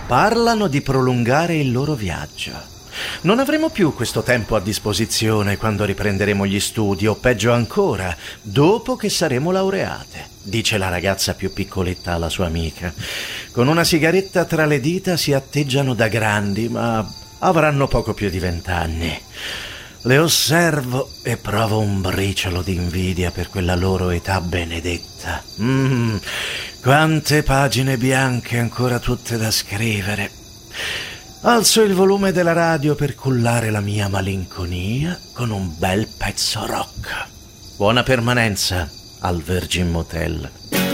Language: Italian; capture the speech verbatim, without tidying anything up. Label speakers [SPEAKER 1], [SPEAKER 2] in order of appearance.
[SPEAKER 1] Parlano di prolungare il loro viaggio. Non avremo più questo tempo a disposizione quando riprenderemo gli studi, o peggio ancora, dopo che saremo laureate, dice la ragazza più piccoletta alla sua amica. Con una sigaretta tra le dita si atteggiano da grandi, ma avranno poco più di vent'anni. Le osservo e provo un briciolo di invidia per quella loro età benedetta. Mm, quante pagine bianche ancora tutte da scrivere. Alzo il volume della radio per cullare la mia malinconia con un bel pezzo rock. Buona permanenza al Virgin Motel.